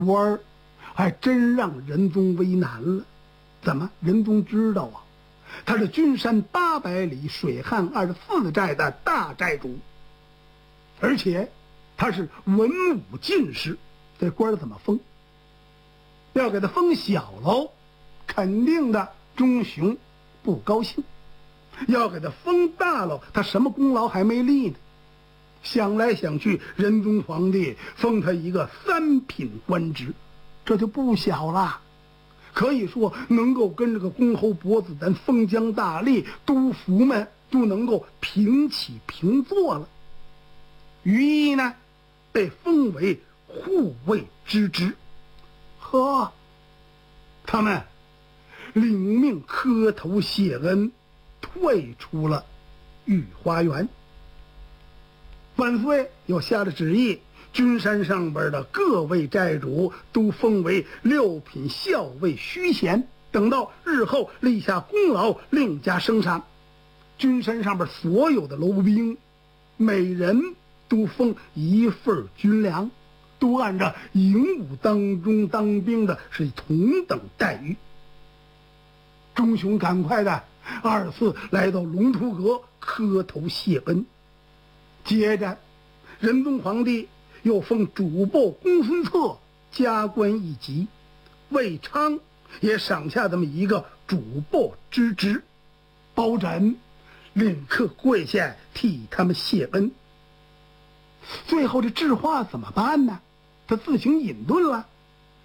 官儿还真让仁宗为难了。怎么？仁宗知道啊，他是君山800里水旱24寨的大寨主，而且他是文武进士，这官儿怎么封？要给他封小喽，肯定的忠雄不高兴；要给他封大喽，他什么功劳还没立呢？想来想去，仁宗皇帝封他一个3品官职，这就不小了。可以说能够跟这个公侯伯子男封疆大吏督抚们都能够平起平坐了。于毅呢，被封为护卫之职。呵，他们领命磕头谢恩，退出了御花园。万岁又下了旨意，君山上边的各位寨主都封为6品校尉虚衔，等到日后立下功劳，另加升赏。君山上边所有的楼兵，每人都封1份军粮，都按照营伍当中当兵的是同等待遇。忠雄赶快的2次来到龙图阁磕头谢恩。接着仁宗皇帝又封主簿公孙策加官1级，魏昌也赏下这么一个主簿之职，包拯立刻跪下替他们谢恩。最后这智化怎么办呢？他自行隐遁了，